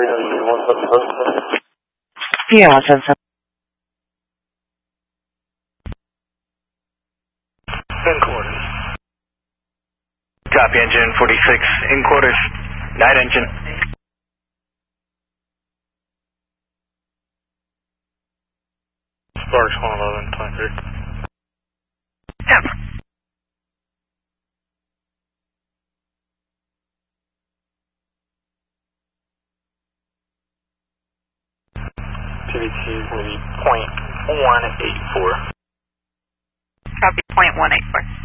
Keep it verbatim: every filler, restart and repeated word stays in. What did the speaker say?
Yeah, seven seven. In quarters. Copy engine forty-six. In quarters. Night engine. Sparks one eleven, twenty-three. Yep. P V T is going to be point one eight four. Copy point one eight four.